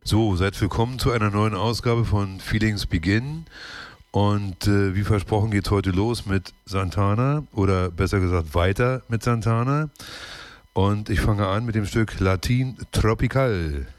So, seid willkommen zu einer neuen Ausgabe von Feelings Begin. Und wie versprochen geht's heute los mit Santana oder besser gesagt weiter mit Santana. Und ich fange an mit dem Stück Latin Tropical.